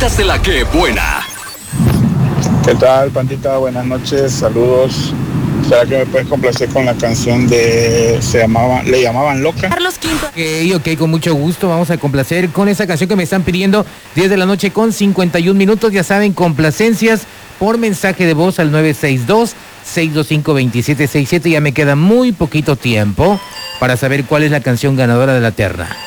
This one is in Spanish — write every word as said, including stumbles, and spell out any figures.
Panditas de la que buena. ¿Qué tal, Pandita? Buenas noches, saludos. ¿Será que me puedes complacer con la canción de se llamaba, le llamaban loca? Carlos Quinto. Ok, ok, con mucho gusto vamos a complacer con esa canción que me están pidiendo. Diez de la noche con cincuenta y un minutos, ya saben, complacencias por mensaje de voz al nueve seis dos, seis dos cinco, dos siete seis siete. Ya me queda muy poquito tiempo para saber cuál es la canción ganadora de la terna.